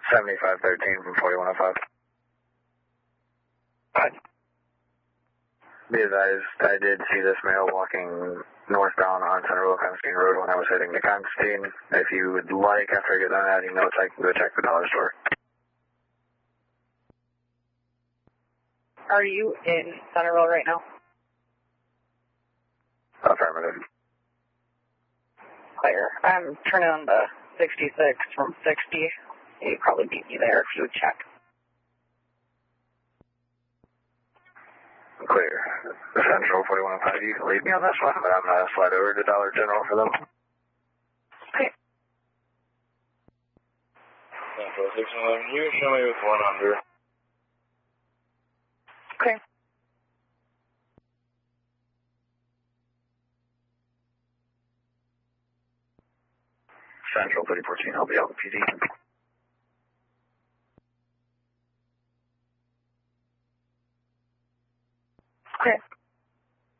7513 from 4105. Be advised, I did see this male walking northbound on Centerville Constantine Road when I was heading to Constantine. If you would like, after I get done adding notes, I can go check the dollar store. Are you in Centerville right now? Affirmative. Clear. I'm turning on the 66 from 60. You'd probably beat me there if you would check. Clear. Central 4105, you can leave me on this one, but I'm going to slide over to Dollar General for them. Okay. Central 611, you show me with one under. Okay. Central 3014, I'll be out with PD. Okay.